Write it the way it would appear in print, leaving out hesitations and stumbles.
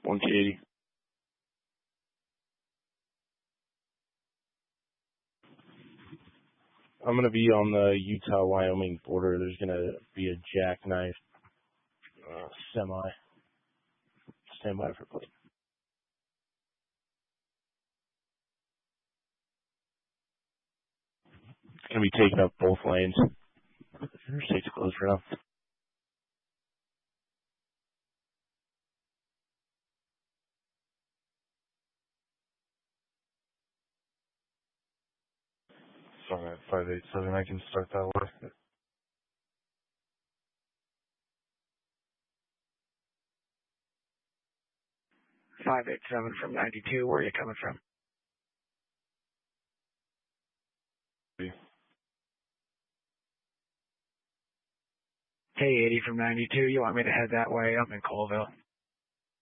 180. I'm going to be on the Utah-Wyoming border. There's going to be a jackknife semi. Stand by for plate. It's going to be taking up both lanes. Interstate's closed right now. Sorry, 587, I can start that way. 587 from 92, where are you coming from? Hey, 80 from 92, you want me to head that way? I'm in Colville.